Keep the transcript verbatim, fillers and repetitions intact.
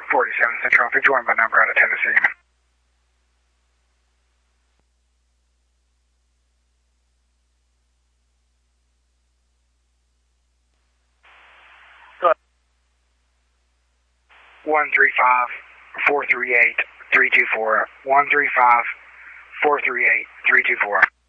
forty-seven Central, fifty-one by number out of Tennessee. One three five four three eight three two four. One three five four three eight three two four.